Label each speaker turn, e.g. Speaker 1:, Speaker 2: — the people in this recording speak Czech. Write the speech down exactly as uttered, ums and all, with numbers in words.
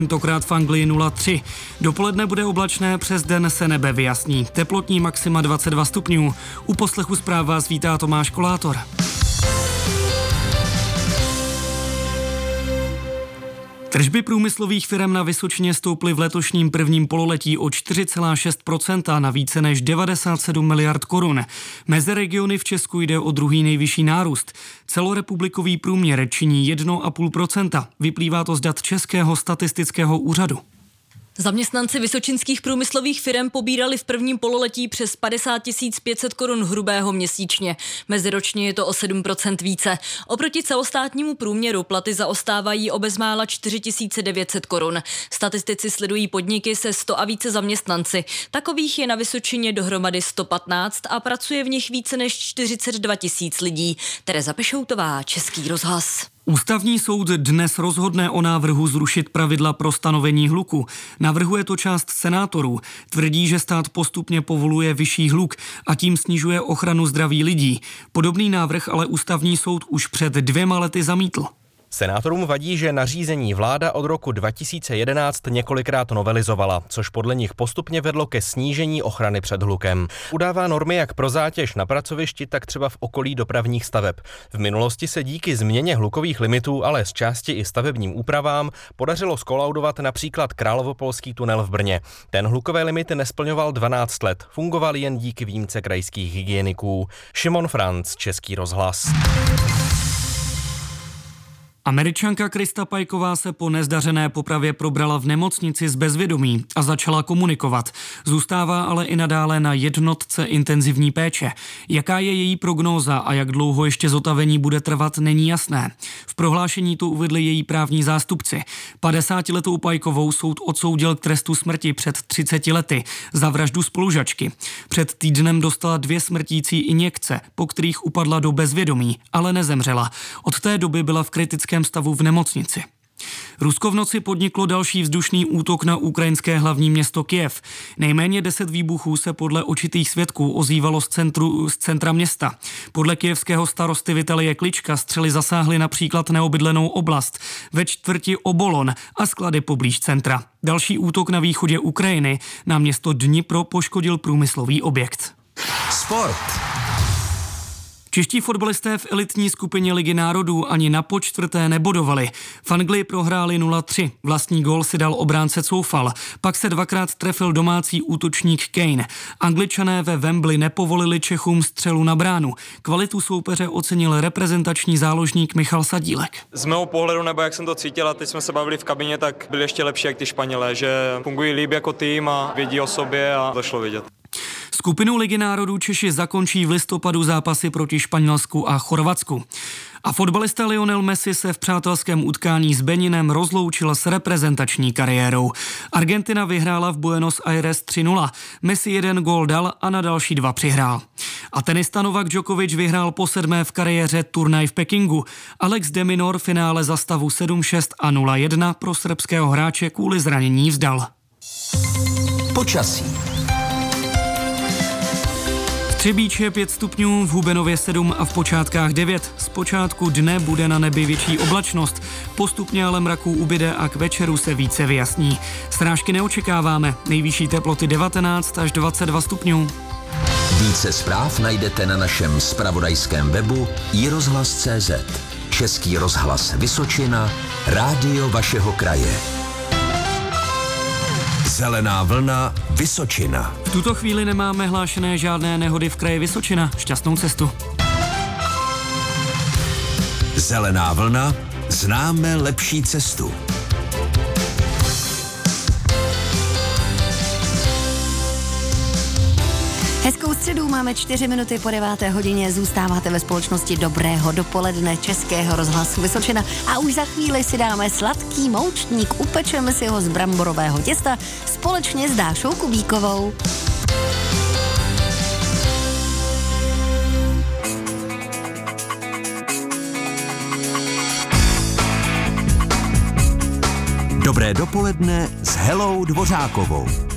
Speaker 1: Tentokrát v Anglii nula tři. Dopoledne bude oblačné, přes den se nebe vyjasní. Teplotní maxima dvacet dva stupňů. U poslechu zpráv vás vítá Tomáš Kolátor. Tržby průmyslových firem na Vysočině stouply v letošním prvním pololetí o čtyři celá šest procenta na více než devadesát sedm miliard korun. Mezi regiony v Česku jde o druhý nejvyšší nárůst. Celorepublikový průměr činí jedna celá pět procenta. Vyplývá to z dat Českého statistického úřadu.
Speaker 2: Zaměstnanci vysočinských průmyslových firem pobírali v prvním pololetí přes padesát tisíc pět set korun hrubého měsíčně. Meziročně je to o sedm procent více. Oproti celostátnímu průměru platy zaostávají o bezmála čtyři tisíce devět set korun. Statistici sledují podniky se sto a více zaměstnanci. Takových je na Vysočině dohromady sto patnáct a pracuje v nich více než čtyřicet dva tisíc lidí. Tereza Pešoutová, Český rozhlas.
Speaker 1: Ústavní soud dnes rozhodne o návrhu zrušit pravidla pro stanovení hluku. Navrhuje to část senátorů. Tvrdí, že stát postupně povoluje vyšší hluk a tím snižuje ochranu zdraví lidí. Podobný návrh ale Ústavní soud už před dvěma lety zamítl.
Speaker 3: Senátorům vadí, že nařízení vláda od roku dva tisíce jedenáct několikrát novelizovala, což podle nich postupně vedlo ke snížení ochrany před hlukem. Udává normy jak pro zátěž na pracovišti, tak třeba v okolí dopravních staveb. V minulosti se díky změně hlukových limitů, ale z části i stavebním úpravám, podařilo skolaudovat například Královopolský tunel v Brně. Ten hlukové limity nesplňoval dvanáct let, fungoval jen díky výjimce krajských hygieniků. Šimon Franc, Český rozhlas.
Speaker 1: Američanka Krista Pajková se po nezdařené popravě probrala v nemocnici z bezvědomí a začala komunikovat. Zůstává ale i nadále na jednotce intenzivní péče. Jaká je její prognóza a jak dlouho ještě zotavení bude trvat, není jasné. V prohlášení to uvedli její právní zástupci. padesátiletou Pajkovou soud odsoudil k trestu smrti před třiceti lety za vraždu spolužačky. Před týdnem dostala dvě smrtící injekce, po kterých upadla do bezvědomí, ale nezemřela. Od té doby byla v kritické stavu v nemocnici. Rusko v noci podniklo další vzdušný útok na ukrajinské hlavní město Kyjev. Nejméně deset výbuchů se podle očitých svědků ozývalo z, centru, z centra města. Podle kyjevského starosty Vitalie Klička střely zasáhly například neobydlenou oblast ve čtvrti Obolon a sklady poblíž centra. Další útok na východě Ukrajiny na město Dnipro poškodil průmyslový objekt.
Speaker 4: Sport.
Speaker 1: Čeští fotbalisté v elitní skupině Ligy národů ani na počtvrté nebodovali. V Anglii prohráli nula tři. Vlastní gól si dal obránce Coufal. Pak se dvakrát trefil domácí útočník Kane. Angličané ve Wembley nepovolili Čechům střelu na bránu. Kvalitu soupeře ocenil reprezentační záložník Michal Sadílek.
Speaker 5: Z mého pohledu, nebo jak jsem to cítil, a teď jsme se bavili v kabině, tak byli ještě lepší jak ty Španělé, že fungují líp jako tým a vědí o sobě a to šlo vidět.
Speaker 1: Skupinu Ligy národů Češi zakončí v listopadu zápasy proti Španělsku a Chorvatsku. A fotbalista Lionel Messi se v přátelském utkání s Beninem rozloučil s reprezentační kariérou. Argentina vyhrála v Buenos Aires tři nula. Messi jeden gól dal a na další dva přihrál. A tenista Novak Djokovic vyhrál po sedmé v kariéře turnaj v Pekingu. Alex de Minaur finále za stavu sedm šest a nula jedna pro srbského hráče kvůli zranění vzdal.
Speaker 4: Počasí.
Speaker 1: Třebíče pět stupňů, v Hubenově sedm a v Počátkách devět. Z počátku dne bude na nebi větší oblačnost. Postupně ale mraků ubyde a k večeru se více vyjasní. Srážky neočekáváme, nejvyšší teploty devatenáct až dvacet dva stupňů.
Speaker 4: Více zpráv najdete na našem zpravodajském webu i rozhlas tečka cé zet. Český rozhlas Vysočina, rádio vašeho kraje. Zelená vlna Vysočina.
Speaker 1: V tuto chvíli nemáme hlášené žádné nehody v kraji Vysočina. Šťastnou cestu.
Speaker 4: Zelená vlna, známe lepší cestu.
Speaker 6: Hezkou středu, máme čtyři minuty po deváté hodině, zůstáváte ve společnosti dobrého dopoledne Českého rozhlasu Vysočina a už za chvíli si dáme sladký moučník, upečeme si ho z bramborového těsta společně s Dášou Kubíkovou.
Speaker 4: Dobré dopoledne s Helou Dvořákovou.